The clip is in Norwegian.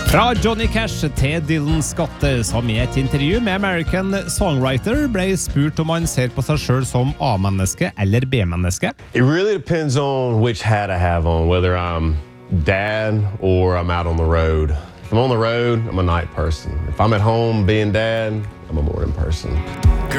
Fra Johnny Cash til Dylan Scott, som i et intervju med American Songwriter ble spurt om han ser på seg selv som A-menneske eller B-menneske. It really depends on which hat I have on, whether I'm dad or I'm out on the road. If I'm on the road, I'm a night person. If I'm at home being dad, I'm a morning person.